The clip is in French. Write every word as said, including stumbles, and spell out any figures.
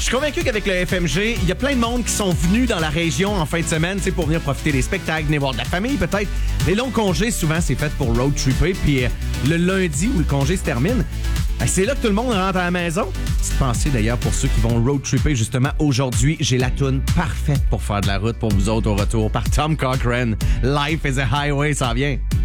suis convaincu qu'avec le F M G, il y a plein de monde qui sont venus dans la région en fin de semaine, tu sais, pour venir profiter des spectacles, venir voir de la famille peut-être. Les longs congés, souvent, c'est fait pour road tripper. Puis euh, le lundi où le congé se termine, ben, c'est là que tout le monde rentre à la maison. Petite pensée d'ailleurs pour ceux qui vont road tripper justement aujourd'hui. J'ai la toune parfaite pour faire de la route pour vous autres au retour par Tom Cochrane. Life is a Highway, ça vient.